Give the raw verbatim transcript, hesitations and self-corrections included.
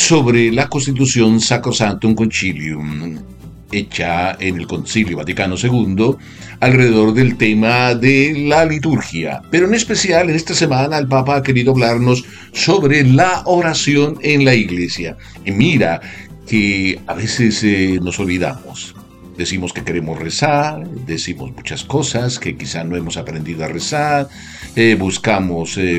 sobre la Constitución Sacrosanctum Concilium, hecha en el Concilio Vaticano segundo, alrededor del tema de la liturgia. Pero en especial, en esta semana, el Papa ha querido hablarnos sobre la oración en la Iglesia. Y mira que a veces eh, nos olvidamos. Decimos que queremos rezar, decimos muchas cosas que quizá no hemos aprendido a rezar, eh, buscamos eh,